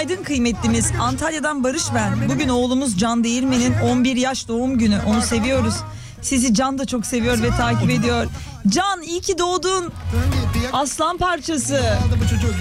Günaydın kıymetlimiz. Antalya'dan Barış ben. Bugün oğlumuz Can Değirmen'in 11 yaş doğum günü. Onu seviyoruz. Sizi Can da çok seviyor ve takip ediyor. Can iyi ki doğdun. Aslan parçası.